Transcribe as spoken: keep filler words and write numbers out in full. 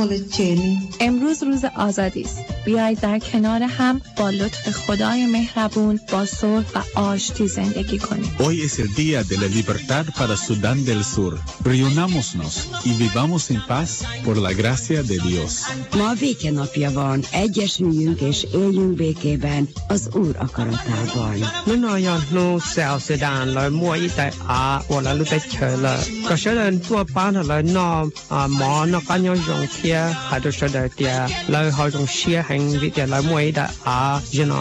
امروز روز آزادی است. بیایید در کنار هم با لطف خدای مهربون با صلح و آشتی زندگی کنیم. Hoy es el día de la libertad para Sudán del Sur. Reunámonos y vivamos en paz por la gracia de Dios. Ma békenapja van, egyesüljünk és éljünk békében az Úr akaratában. Nagyon no South Sudan le moi tại a wala lu tai chela. Ka shelen tua pan le no mo no kan yo jong kia ha do shada tia le ha jong xie hang vi tia le moi da a